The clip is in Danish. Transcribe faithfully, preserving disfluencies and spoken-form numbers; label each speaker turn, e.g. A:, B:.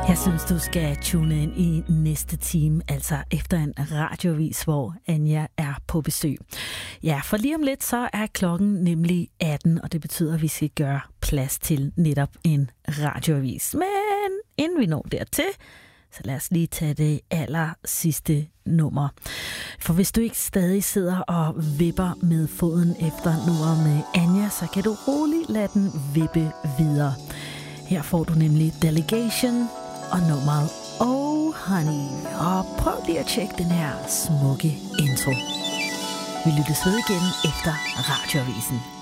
A: Jeg synes, du skal tune ind i næste time, altså efter en radiovis, hvor Anja er på besøg. Ja, for lige om lidt, så er klokken nemlig atten, og det betyder, at vi skal gøre plads til netop en radiovis. Men inden vi når dertil, så lad os lige tage det aller sidste nummer. For hvis du ikke stadig sidder og vipper med foden efter nummeret med Anja, så kan du roligt lade den vippe videre. Her får du nemlig Delegation og nummeret Oh Honey. Og prøv lige at tjekke den her smukke intro. Vi lyttes ved igen efter radioavisen.